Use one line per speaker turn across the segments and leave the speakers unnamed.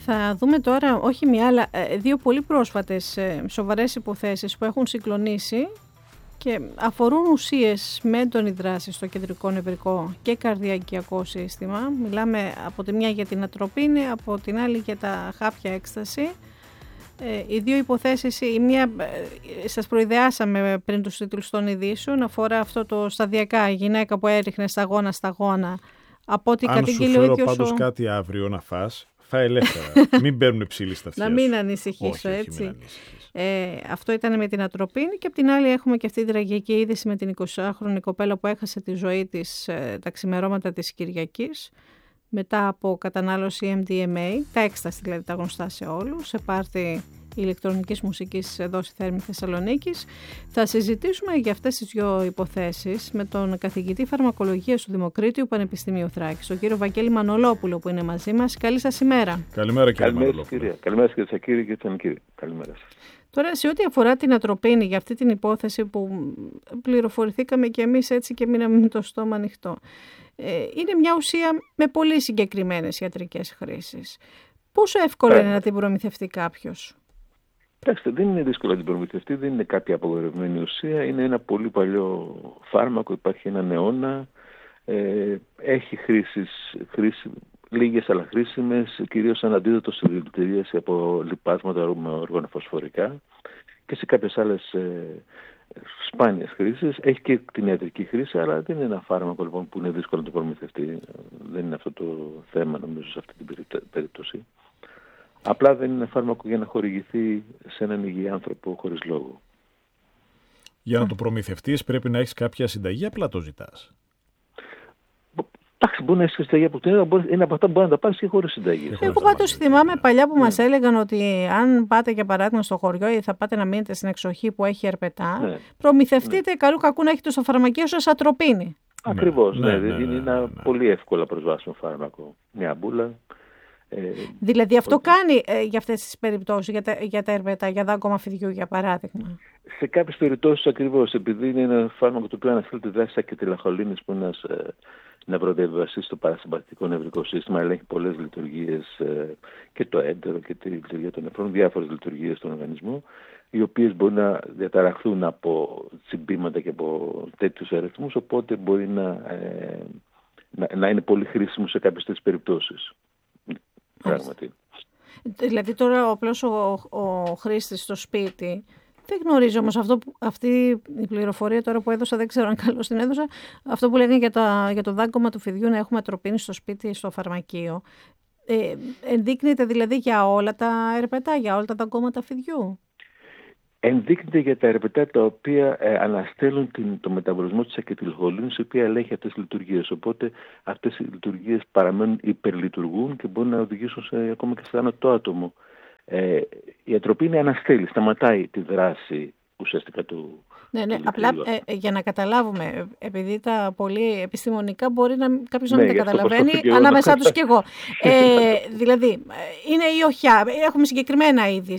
Θα δούμε τώρα όχι μία, αλλά δύο πολύ πρόσφατες σοβαρές υποθέσεις που έχουν συγκλονίσει και αφορούν ουσίες με έντονη δράση στο κεντρικό νευρικό και καρδιακιακό σύστημα. Μιλάμε από τη μια για την ατροπίνη, από την άλλη για τα χάπια έκσταση. Οι δύο υποθέσεις, η μία σας προειδεάσαμε πριν τους τίτλους των ειδήσεων, αφορά αυτό το σταδιακά, η γυναίκα που έριχνε σταγόνα. Από ό,τι κατήγγειλε ο ίδιος.
Αν σου φέρω πάντως κάτι αύριο να φας, φά ελεύθερα. Μην παίρνουν ψήλοι στα αυτιά.
Να μην ανησυχήσω,
όχι,
έτσι.
μην ανησυχείς.
Αυτό ήταν με την ατροπίνη και από την άλλη έχουμε και αυτή τη τραγική είδηση με την 20χρονη κοπέλα που έχασε τη ζωή της τα ξημερώματα της Κυριακής μετά από κατανάλωση MDMA, τα έκσταση δηλαδή, τα γνωστά σε όλους, σε πάρτι ηλεκτρονικής μουσικής εδώ στη Θέρμη Θεσσαλονίκης. Θα συζητήσουμε για αυτές τις δύο υποθέσεις με τον καθηγητή φαρμακολογίας του Δημοκρίτιου Πανεπιστημίου Θράκης, τον κύριο Βαγγέλη Μανολόπουλο, που είναι μαζί μας. Καλή σας ημέρα.
Καλημέρα κύριε Μανολόπουλο.
Καλημέρα κύριε Σακύρη και τον κύριο. Καλημέρα σας.
Τώρα, σε ό,τι αφορά την ατροπίνη, για αυτή την υπόθεση που πληροφορηθήκαμε και εμείς έτσι και μείναμε με το στόμα ανοιχτό, είναι μια ουσία με πολύ συγκεκριμένες ιατρικές χρήσεις. Πόσο εύκολο είναι να την προμηθευτεί κάποιος?
Κοιτάξτε, δεν είναι δύσκολο να την προμηθευτεί, δεν είναι κάποια απογορευμένη ουσία. Είναι ένα πολύ παλιό φάρμακο, υπάρχει έναν αιώνα. Έχει χρήσεις λίγες αλλά χρήσιμες, κυρίως σαν αντίδοτο στη δηλητηρίαση από λιπάσματα με οργανοφωσφορικά και σε κάποιες άλλες σπάνιες χρήσεις. Έχει και την ιατρική χρήση, αλλά δεν είναι ένα φάρμακο λοιπόν, που είναι δύσκολο να το προμηθευτεί. Δεν είναι αυτό το θέμα νομίζω σε αυτή την περίπτωση. Απλά δεν είναι φάρμακο για να χορηγηθεί σε έναν υγιή άνθρωπο χωρίς λόγο.
Για να το προμηθευτείς πρέπει να έχεις κάποια συνταγή, απλά το ζητάς.
Εντάξει, μπορεί να έχεις συνταγή από την είναι από αυτά που μπορεί να τα πάρεις και χωρίς συνταγή.
Εγώ πάντως θυμάμαι παλιά που μας έλεγαν ότι αν πάτε για παράδειγμα στο χωριό ή θα πάτε να μείνετε στην εξοχή που έχει ερπετά, προμηθευτείτε καλού κακού να έχετε στο φαρμακείο σας ατροπίνη.
Ακριβώς, είναι ένα πολύ εύκολα προσβάσιμο φάρμακο. Μια μπούλα.
Δηλαδή αυτό κάνει για αυτές τις περιπτώσεις, για τα ερπετά, για δάγκωμα φυδιού για παράδειγμα?
Σε κάποιες περιπτώσεις ακριβώς, επειδή είναι ένα φάρμακο το οποίο αναφέρει τη δράση ακετυλαχολίνης που είναι ένας νευροδιαβιβαστής στο παρασυμπαθητικό νευρικό σύστημα, αλλά έχει πολλές λειτουργίες και το έντερο και τη λειτουργία των νεφρών, διάφορες λειτουργίες στον οργανισμό, οι οποίες μπορεί να διαταραχθούν από τσιμπήματα και από τέτοιους αριθμούς, οπότε μπορεί να είναι πολύ χρήσιμο σε κάποιες τέτοιες περιπτώσεις. Πράγματι.
Δηλαδή τώρα απλώς ο χρήστης στο σπίτι δεν γνωρίζει όμως αυτή η πληροφορία τώρα που έδωσα, δεν ξέρω αν καλώς την έδωσα, αυτό που λέγανε για το δάγκωμα του φυδιού να έχουμε ατροπίνη στο σπίτι, στο φαρμακείο. Ενδείκνυται δηλαδή για όλα τα ερπετά, για όλα τα δαγκώματα φυδιού?
Ενδείκνυται για τα ερπετά τα οποία αναστέλουν το μεταβολισμό της ακετυλχολίνης, η οποία ελέγχει αυτές τις λειτουργίες. Οπότε αυτές οι λειτουργίες παραμένουν, υπερλειτουργούν και μπορούν να οδηγήσουν ακόμα και σε θάνατο άτομο. Η ατροπίνη αναστέλει, σταματάει τη δράση ουσιαστικά του.
Ναι, απλά για να καταλάβουμε, επειδή τα πολύ επιστημονικά μπορεί κάποιος να μην τα καταλαβαίνει, ανάμεσά τους και εγώ. Δηλαδή, είναι η οχιά. Έχουμε συγκεκριμένα είδη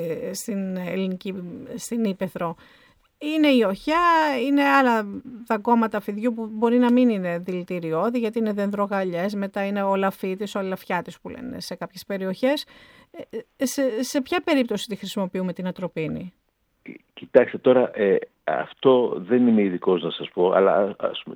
στην Ήπεθρο. Είναι η οχιά, είναι άλλα δαγκώματα φυδιού που μπορεί να μην είναι δηλητηριώδη, γιατί είναι δενδρογαλιές, μετά είναι ο λαφίτης, ο λαφιάτης που λένε σε κάποιες περιοχές. Σε ποια περίπτωση τη χρησιμοποιούμε την ατροπίνη?
Κοιτάξτε τώρα, αυτό δεν είμαι ειδικός να σας πω, αλλά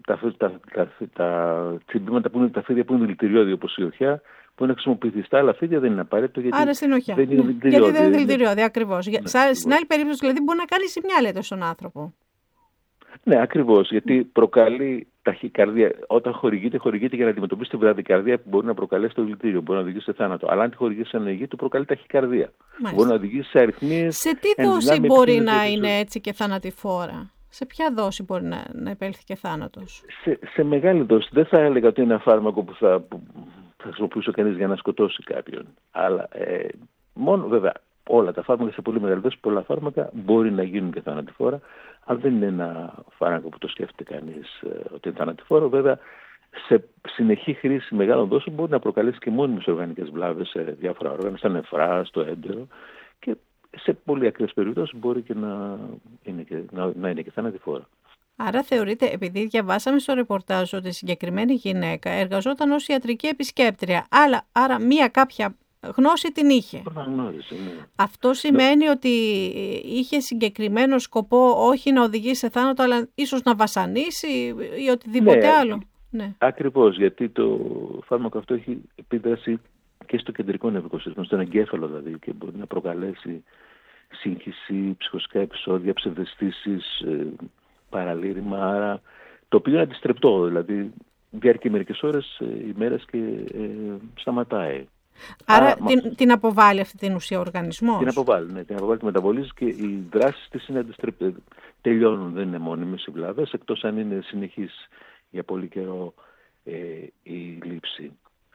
τα τσιμπήματα που είναι τα φύδια που είναι δηλητηριώδη όπως η οχιά, που είναι χρησιμοποιηθεί στα άλλα φύδια δεν είναι απαραίτητο, γιατί
άρα στην οχιά.
Δεν είναι δηλητηριώδη.
Γιατί δεν είναι δηλητηριώδη, ακριβώς. Στην άλλη περίπτωση δηλαδή μπορεί να κάνει ζημιά, λέτε, στον άνθρωπο.
Ναι, ακριβώς, γιατί προκαλεί ταχυκαρδία. Όταν χορηγείται για να αντιμετωπίσει τη βραδικαρδία που μπορεί να προκαλέσει το δηλητήριο, μπορεί να οδηγήσει σε θάνατο. Αλλά αν τη χορηγήσει σε ανεργία, του προκαλεί ταχυκαρδία. Μπορεί να οδηγήσει σε αριθμίες.
Σε τι δόση μπορεί να είναι έτσι και θανατηφόρα? Σε ποια δόση μπορεί να επέλθει και θάνατος?
Σε μεγάλη δόση. Δεν θα έλεγα ότι είναι ένα φάρμακο που θα χρησιμοποιούσε κανείς για να σκοτώσει κάποιον. Αλλά μόνο βέβαια όλα τα φάρμακα σε πολύ μεγάλη δόση, πολλά φάρμακα μπορεί να γίνουν και θανατηφόρα, αλλά δεν είναι ένα φάρμακο που το σκέφτεται κανείς ότι είναι θανατηφόρο. Βέβαια, σε συνεχή χρήση μεγάλων δόσεων μπορεί να προκαλέσει και μόνιμες οργανικές βλάβες σε διάφορα όργανα, στα νεφρά, στο έντερο, και σε πολύ ακραίες περιπτώσεις μπορεί και να είναι και θανατηφόρα.
Άρα θεωρείτε, επειδή διαβάσαμε στο ρεπορτάζ ότι η συγκεκριμένη γυναίκα εργαζόταν ως ιατρική επισκέπτρια, άρα μία κάποια γνώση την είχε.
Γνώριζε, ναι.
Αυτό σημαίνει ότι είχε συγκεκριμένο σκοπό όχι να οδηγήσει σε θάνατο, αλλά ίσως να βασανίσει ή οτιδήποτε άλλο. Ναι.
Ακριβώς, γιατί το φάρμακο αυτό έχει επίδραση και στο κεντρικό νευρικό σύστημα, στον εγκέφαλο δηλαδή, και μπορεί να προκαλέσει σύγχυση, ψυχοσικά επεισόδια, ψευδαισθήσεις, παραλήρημα, άρα το οποίο είναι αντιστρεπτό, δηλαδή διαρκεί μερικές ώρες, ημέρες και σταματάει.
Άρα την αποβάλλει αυτή την ουσία ο οργανισμός.
Την αποβάλλει, την μεταβολίζει και οι δράσεις της είναι τελειώνουν, δεν είναι μόνιμες οι βλάβες, εκτός αν είναι συνεχής για πολύ καιρό η λήψη.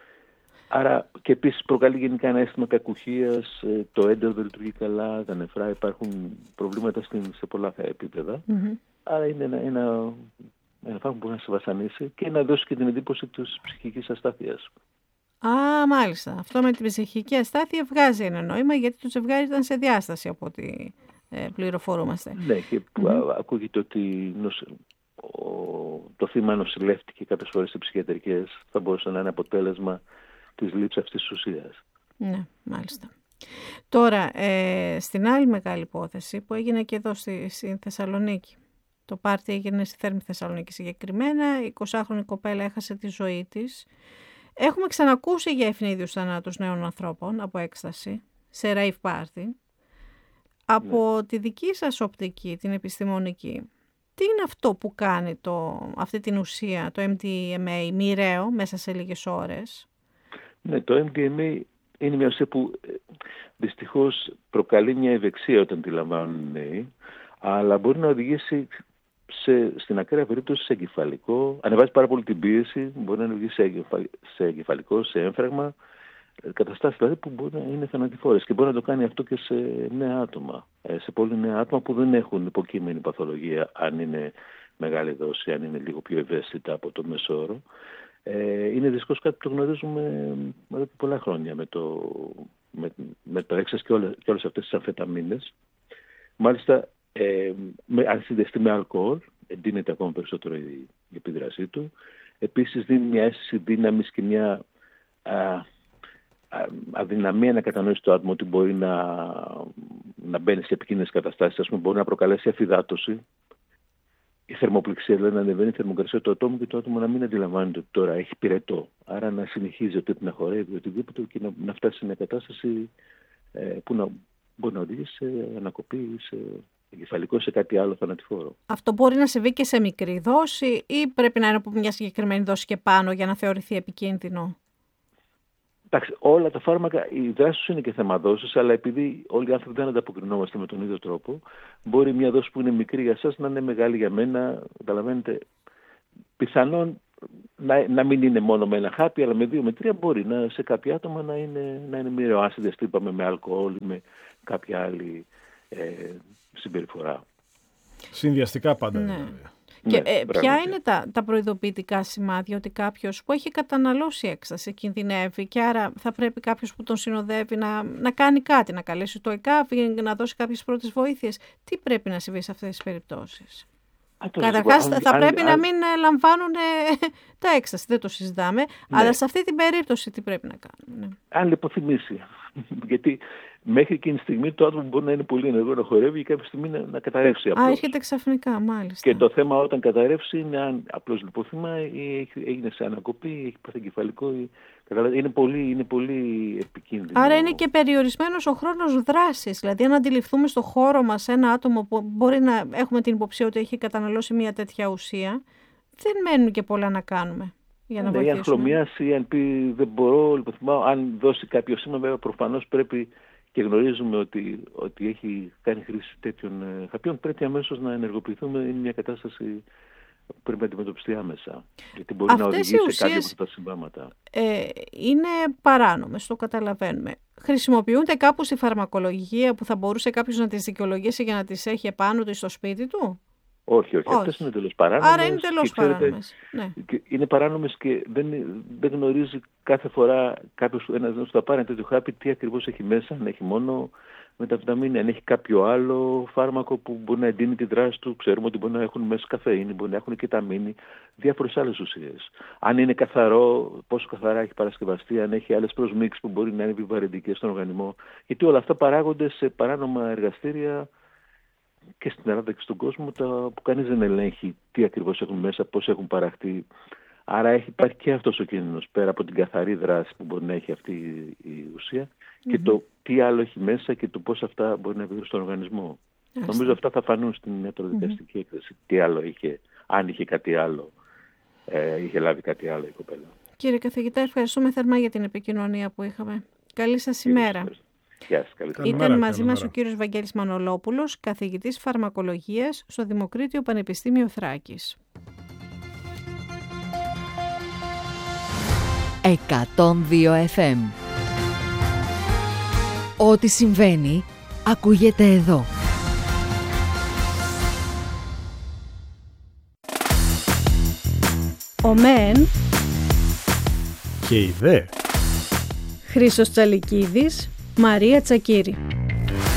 Άρα και επίσης προκαλεί γενικά ένα αίσθημα κακουχίας, το έντερο δεν λειτουργεί καλά, τα νεφρά, υπάρχουν προβλήματα σε πολλά επίπεδα. Άρα είναι ένα φάρμακο που μπορεί να σε βασανίσει και να δώσει και την εντύπωση της ψυχικής αστάθειας.
Μάλιστα. Αυτό με την ψυχική αστάθεια βγάζει ένα νόημα, γιατί το ζευγάρι ήταν σε διάσταση από ό,τι πληροφορούμαστε.
Ναι, και ακούγεται ότι το θύμα νοσηλεύτηκε κάποιες φορές σε ψυχιατρικές, θα μπορούσε να είναι αποτέλεσμα της λήψης αυτής της ουσίας.
Ναι, μάλιστα. Τώρα, στην άλλη μεγάλη υπόθεση που έγινε και εδώ στη Θεσσαλονίκη. Το πάρτι έγινε στη Θέρμη Θεσσαλονίκη συγκεκριμένα. Η 20χρονη κοπέλα έχασε τη ζωή της. Έχουμε ξανακούσει για ευνίδιους θανάτους νέων ανθρώπων από έκσταση σε rave party. Από τη δική σας οπτική, την επιστημονική, τι είναι αυτό που κάνει αυτή την ουσία, το MDMA, μοιραίο μέσα σε λίγες ώρες?
Ναι, το MDMA είναι μια ουσία που δυστυχώς προκαλεί μια ευεξία όταν τη λαμβάνουν οι νέοι, αλλά μπορεί να οδηγήσει στην ακραία περίπτωση σε εγκεφαλικό, ανεβάζει πάρα πολύ την πίεση, μπορεί να οδηγήσει σε εγκεφαλικό, σε έμφραγμα, καταστάσεις δηλαδή που μπορεί να είναι θανατηφόρες και μπορεί να το κάνει αυτό και σε νέα άτομα, σε πολύ νέα άτομα που δεν έχουν υποκείμενη παθολογία, αν είναι μεγάλη δόση, αν είναι λίγο πιο ευαίσθητα από το μέσο όρο. Είναι δυστυχώς κάτι που το γνωρίζουμε εδώ και πολλά χρόνια με το έξας και όλες αυτές τις αμφεταμίνες. Μάλιστα, αν συνδεστεί με αλκοόλ, εντείνεται ακόμα περισσότερο η επίδρασή του. Επίσης δίνει μια αίσθηση δύναμης και μια αδυναμία να κατανοήσει το άτομο ότι μπορεί να μπαίνει σε επικίνδυνες καταστάσεις. Ας πούμε, μπορεί να προκαλέσει αφυδάτωση. Η θερμοπληξία, δηλαδή να ανεβαίνει η θερμοκρασία του ατόμου και το άτομο να μην αντιλαμβάνεται ότι τώρα έχει πυρετό. Άρα να συνεχίζει ότι να χορεύει οτιδήποτε και να φτάσει σε μια κατάσταση που μπορεί να οδηγήσει σε ανακοπή, σε εγκεφαλικό, σε κάτι άλλο θανατηφόρο. Αυτό
μπορεί να συμβεί και σε μικρή δόση ή πρέπει να είναι από μια συγκεκριμένη δόση και πάνω για να θεωρηθεί επικίνδυνο?
Εντάξει, όλα τα φάρμακα, οι δράσεις τους είναι και θεμαδόσεις, αλλά επειδή όλοι οι άνθρωποι δεν ανταποκρινόμαστε με τον ίδιο τρόπο, μπορεί μια δόση που είναι μικρή για εσάς να είναι μεγάλη για μένα. Καταλαβαίνετε, πιθανόν να μην είναι μόνο με ένα χάπι, αλλά με 2 με 3 μπορεί σε κάποια άτομα να είναι μοιραίο, αν συνδεστεί με αλκοόλ ή με κάποια άλλη συμπεριφορά.
Συνδυαστικά πάντα.
Ναι. Και ποια είναι τα προειδοποιητικά σημάδια ότι κάποιος που έχει καταναλώσει έκσταση κινδυνεύει και άρα θα πρέπει κάποιος που τον συνοδεύει να κάνει κάτι, να καλέσει το ΕΚΑΒ ή να δώσει κάποιες πρώτες βοήθειες? Τι πρέπει να συμβεί σε αυτές τις περιπτώσεις? Καταρχάς θα πρέπει να μην λαμβάνουν τα έκσταση, δεν το συζητάμε, αλλά σε αυτή την περίπτωση τι πρέπει να κάνουμε? Ναι.
Αν λιποθυμήσει. Γιατί μέχρι εκείνη τη στιγμή το άτομο μπορεί να είναι πολύ ενεργό, να χορεύει και κάποια στιγμή να καταρρεύσει απλώς.
Έρχεται ξαφνικά, μάλιστα.
Και το θέμα όταν καταρρεύσει είναι αν απλώς λιποθύμα ή έγινε σε ανακοπή, ή έχει πάθει εγκεφαλικό. Είναι πολύ επικίνδυνο.
Άρα είναι και περιορισμένος ο χρόνος δράσης. Δηλαδή, αν αντιληφθούμε στο χώρο μας ένα άτομο που μπορεί να έχουμε την υποψία ότι έχει καταναλώσει μια τέτοια ουσία, δεν μένουν και πολλά να κάνουμε. Για να βοηθήσουμε.
Αν χλωμιάσει, αν πει δεν μπορώ, λιποθυμάω, αν δώσει κάποιο σήμα, βέβαια προφανώς πρέπει και γνωρίζουμε ότι έχει κάνει χρήση τέτοιων χαπιών, πρέπει αμέσως να ενεργοποιηθούμε. Είναι μια κατάσταση που πρέπει να αντιμετωπιστεί άμεσα. Γιατί μπορεί να οδηγήσει σε κάποια από τα συμπάματα.
Είναι παράνομες, το καταλαβαίνουμε. Χρησιμοποιούνται κάπου στη φαρμακολογία που θα μπορούσε κάποιος να τις δικαιολογήσει για να τις έχει επάνω του στο σπίτι του?
Όχι. Αυτές είναι τελώς παράνομες.
Άρα είναι τελώς παράνομες. Ναι.
Είναι παράνομες και δεν γνωρίζει κάθε φορά κάποιος που θα πάρει ένα τέτοιο χάπι τι ακριβώς έχει μέσα, αν έχει μόνο μεταμφεταμίνη, αν έχει κάποιο άλλο φάρμακο που μπορεί να εντείνει τη δράση του. Ξέρουμε ότι μπορεί να έχουν μέσα καφεΐνη, μπορεί να έχουν κεταμίνη, διάφορες άλλες ουσίες. Αν είναι καθαρό, πόσο καθαρά έχει παρασκευαστεί, αν έχει άλλες προσμίξεις που μπορεί να είναι επιβαρυντικές στον οργανισμό. Γιατί όλα αυτά παράγονται σε παράνομα εργαστήρια και στην Ελλάδα και στον κόσμο, που κανείς δεν ελέγχει τι ακριβώς έχουν μέσα, πώς έχουν παραχθεί. Άρα υπάρχει και αυτός ο κίνδυνος, πέρα από την καθαρή δράση που μπορεί να έχει αυτή η ουσία, και το τι άλλο έχει μέσα και το πώς αυτά μπορεί να βγουν στον οργανισμό. Νομίζω αυτά θα φανούν στην ιατροδικαστική έκθεση. Τι άλλο είχε, αν είχε κάτι άλλο, είχε λάβει κάτι άλλο η κοπέλα.
Κύριε καθηγητά, ευχαριστούμε θερμά για την επικοινωνία που είχαμε. Καλή σας ημέρα.
Γεια σας, καλή σας.
Ήταν μαζί μας ο κύριος Βαγγέλης Μανολόπουλος, καθηγητής φαρμακολογίας στο Δημοκρίτιο Πανεπιστήμιο Θράκης.
102 FM. Ό,τι συμβαίνει, ακούγεται εδώ.
Ο ΜΕΝ
και η ΔΕ.
Χρήστος Τσαλικίδης, Μαρία Τσακύρη.